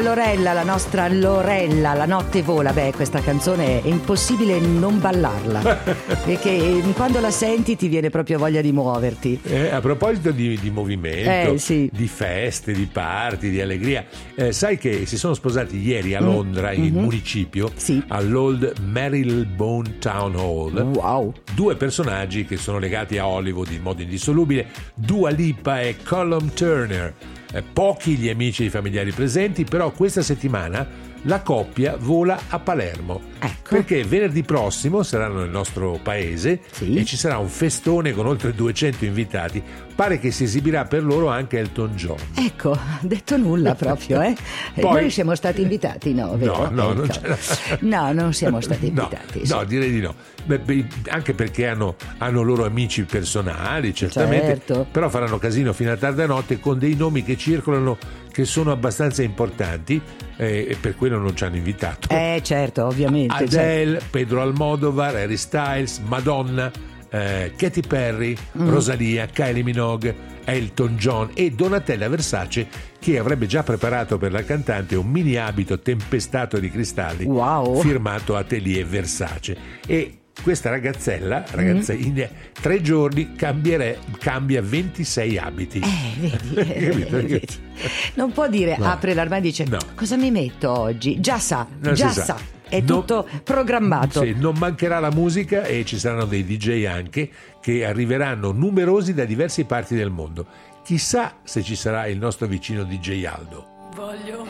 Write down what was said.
Lorella, la nostra Lorella, La notte vola. Beh, questa canzone è impossibile non ballarla, perché quando la senti ti viene proprio voglia di muoverti. A proposito di movimento, sì, di feste, di party, di allegria, sai che si sono sposati ieri a Londra, in municipio, sì, all'Old Marylebone Town Hall. Wow. Due personaggi che sono legati a Hollywood in modo indissolubile, Dua Lipa e Callum Turner. Pochi gli amici e i familiari presenti, però questa settimana la coppia vola a Palermo. Ecco. Perché venerdì prossimo saranno nel nostro paese, sì, e ci sarà un festone con oltre 200 invitati. Pare che si esibirà per loro anche Elton John. Ecco, detto nulla proprio, eh? Poi... Noi siamo stati invitati, no? Vero? No, non Ecco. No, non siamo stati invitati. No, direi di no. Beh, anche perché hanno loro amici personali, certamente, certo, però faranno casino fino a tarda notte con dei nomi che circolano che sono abbastanza importanti, e per quello non ci hanno invitato. Certo, ovviamente. Adele, Pedro Almodovar, Harry Styles, Madonna, Katy Perry, Rosalia, Kylie Minogue, Elton John e Donatella Versace, che avrebbe già preparato per la cantante un mini abito tempestato di cristalli, wow, firmato Atelier Versace. E questa ragazzella in 3 giorni cambia 26 abiti. Vedi. Non può dire, no, apre l'armadio e dice no, cosa mi metto oggi? Già sa. È tutto programmato. Sì, non mancherà la musica e ci saranno dei DJ anche, che arriveranno numerosi da diverse parti del mondo. Chissà se ci sarà il nostro vicino DJ Aldo. Voglio